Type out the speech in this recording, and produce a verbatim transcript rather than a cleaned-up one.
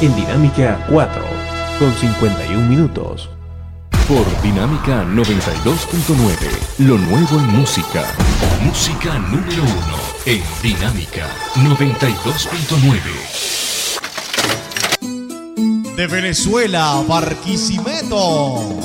en Dinámica cuatro, con cincuenta y un minutos. Por Dinámica noventa y dos punto nueve, lo nuevo en música. Música número uno en Dinámica noventa y dos punto nueve. De Venezuela, Barquisimeto.